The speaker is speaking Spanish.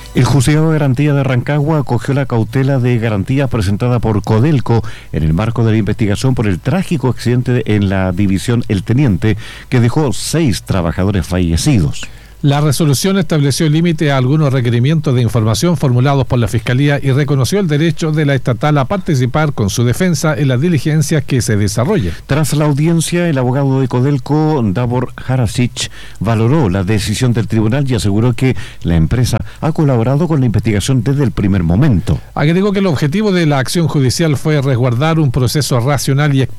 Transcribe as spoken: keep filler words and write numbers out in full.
El Juzgado de Garantía de Rancagua acogió la cautela de garantías presentada por Codelco en el marco de la investigación por el trágico accidente en la división El Teniente que dejó seis trabajadores fallecidos. La resolución estableció límite a algunos requerimientos de información formulados por la Fiscalía y reconoció el derecho de la estatal a participar con su defensa en las diligencias que se desarrollen. Tras la audiencia, el abogado de Codelco, Davor Harasic, valoró la decisión del tribunal y aseguró que la empresa ha colaborado con la investigación desde el primer momento. Agregó que el objetivo de la acción judicial fue resguardar un proceso racional y